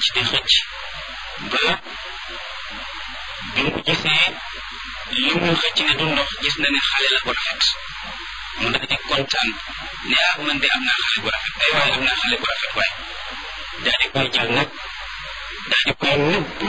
di xëcc ba bi mu gisee li muy xëcc ne du ndox gis na ne xale la bu rafet mu daal di kontaan ne ah man de am naa xale bu rafet ay waaye am naa xale bu rafet waaye daal di koy jël nag daal di koy nëbb